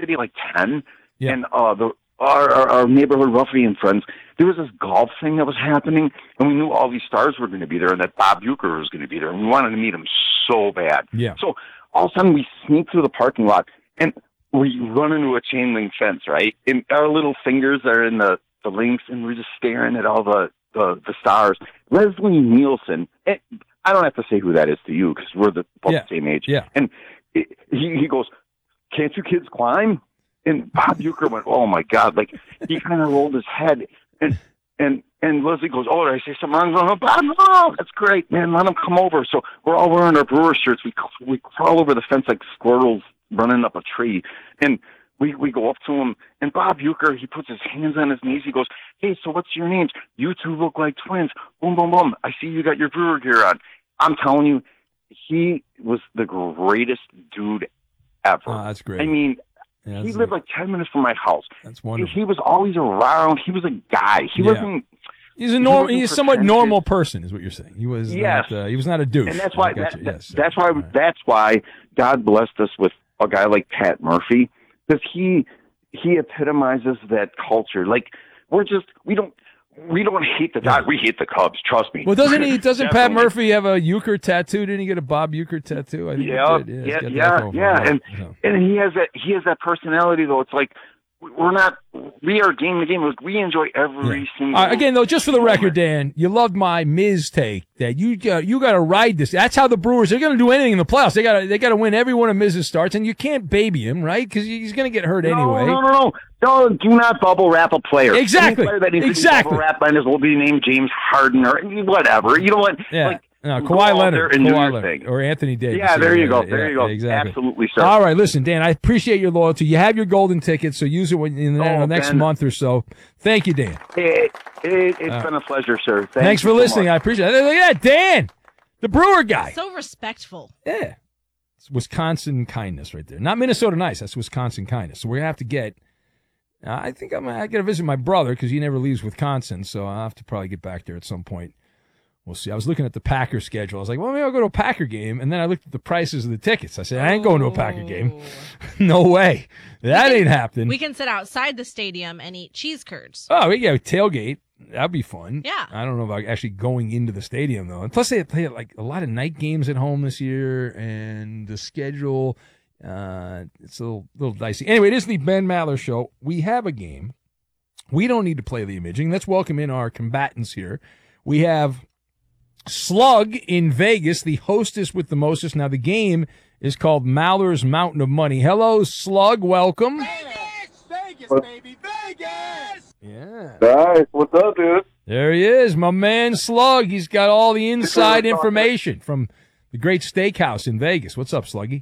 maybe like 10, Yeah. and our neighborhood ruffian friends, there was this golf thing that was happening, and we knew all these stars were going to be there, and that Bob Uecker was going to be there, and we wanted to meet him so bad. Yeah. So all of a sudden, we sneak through the parking lot, and we run into a chain link fence, right? And our little fingers are in the links, and we're just staring at all the stars. Leslie Nielsen, I don't have to say who that is to you because we're the same age. Yeah. And he goes, "Can't you kids climb?" And Bob Uecker went, "Oh my God!" Like he kind of rolled his head, and Leslie goes, "Oh, did I say something wrong?" No, Bob, no, that's great, man. Let him come over. So we're all wearing our Brewer shirts. We crawl over the fence like squirrels running up a tree, and we go up to him. And Bob Uecker, he puts his hands on his knees. He goes, "Hey, so what's your names? You two look like twins. Boom, boom, boom. I see you got your Brewer gear on." I'm telling you, he was the greatest dude ever. Oh, that's great. I mean. Yeah, he lived like 10 minutes from my house. That's wonderful. He was always around. He was a guy. He wasn't. He's a normal. He's a somewhat normal person, is what you're saying. He was. Yes. He was not a douche. And that's why. Right. That's why God blessed us with a guy like Pat Murphy, because he epitomizes that culture. Like we don't hate the Dodgers. We hate the Cubs. Trust me. Well, doesn't he? Doesn't Pat Murphy have a Uecker tattoo? Didn't he get a Bob Uecker tattoo? I think yeah. And he has that personality though. It's like we are game to game. We enjoy every single. Again, though, just for the record, Dan, you loved my Miz take that you got to ride this. That's how the Brewers. They're going to do anything in the playoffs. They got to win every one of Miz's starts, and you can't baby him, right? Because he's going to get hurt anyway. No. Do not bubble wrap a player. Exactly. Any player that needs to be bubble wrapped might as well be named James Harden or whatever. You know what? Yeah. Like, no, Kawhi Leonard, or Anthony Davis. Yeah, there you go. Exactly. Absolutely, sir. All right, listen, Dan, I appreciate your loyalty. You have your golden ticket, so use it in the next month or so. Thank you, Dan. It's been a pleasure, sir. Thanks for listening. So I appreciate it. Look at that, Dan, the Brewer guy. So respectful. Yeah. It's Wisconsin kindness right there. Not Minnesota nice. That's Wisconsin kindness. So we're going to have to get I think I got to visit my brother because he never leaves Wisconsin, so I'll have to probably get back there at some point. We'll see. I was looking at the Packer schedule. I was like, well, maybe I'll go to a Packer game. And then I looked at the prices of the tickets. I said, I ain't going to a Packer game. No way. That ain't happening. We can sit outside the stadium and eat cheese curds. Oh, we got tailgate. That'd be fun. Yeah. I don't know about actually going into the stadium, though. And plus, they play like a lot of night games at home this year, and the schedule, it's a little dicey. Anyway, it is the Ben Maller Show. We have a game. We don't need to play the imaging. Let's welcome in our combatants here. We have Slug in Vegas, the hostess with the mostest. Now, the game is called Maller's Mountain of Money. Hello, Slug. Welcome. Vegas, baby, Vegas! Yeah. Nice. What's up, dude? There he is, my man Slug. He's got all the inside information from the great steakhouse in Vegas. What's up, Sluggy?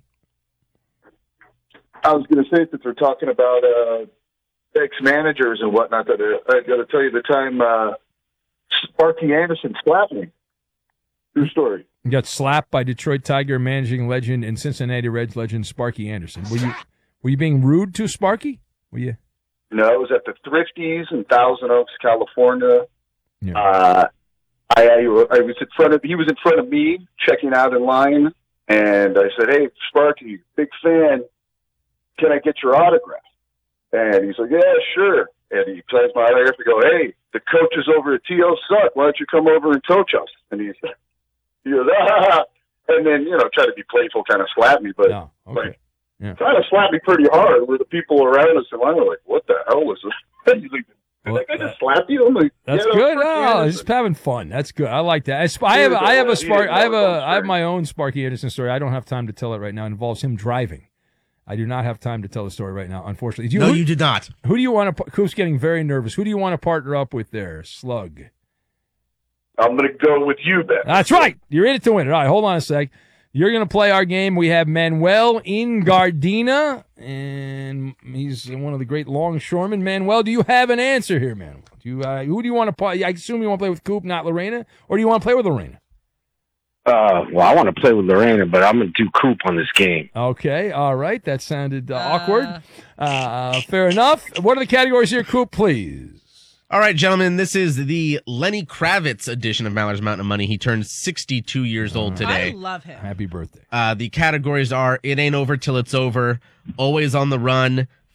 I was going to say, since we're talking about ex-managers and whatnot, that I got to tell you the time Sparky Anderson slapped me. True story. You got slapped by Detroit Tiger managing legend and Cincinnati Reds legend Sparky Anderson. Were you being rude to Sparky? Were you? No, it was at the Thrifties in Thousand Oaks, California. Yeah. I was in front of. He was in front of me, checking out in line, and I said, "Hey, Sparky, big fan. Can I get your autograph?" And he's like, "Yeah, sure." And he signs my autograph and go, "Hey, the coaches over at TO suck. Why don't you come over and coach us?" And he goes, "Ah," and then try to be playful, kind of slap me, but kind of slapped me pretty hard. Where the people around us and I were like, "What the hell was this?" He's like, "Did I just slap you?" I'm like, "That's good." Oh, just having fun. That's good. I like that. I have my own Sparky Anderson story. I don't have time to tell it right now. It involves him driving. I do not have time to tell the story right now, unfortunately. You did not. Who do you want to? Coop's getting very nervous. Who do you want to partner up with there, Slug? I'm going to go with you, Ben. That's right. You're in it to win it. All right, hold on a sec. You're going to play our game. We have Manuel in Gardena, and he's one of the great longshoremen. Manuel, do you have an answer here, man? Who do you want to play? I assume you want to play with Coop, not Lorena, or do you want to play with Lorena? Well, I want to play with Lorena, but I'm going to do Coop on this game. Okay, all right. That sounded awkward. Fair enough. What are the categories here, Coop, please? All right, gentlemen, this is the Lenny Kravitz edition of Maller's Mountain of Money. He turned 62 years old today. I love him. Happy birthday. The categories are It Ain't Over Till It's Over, Always on the Run,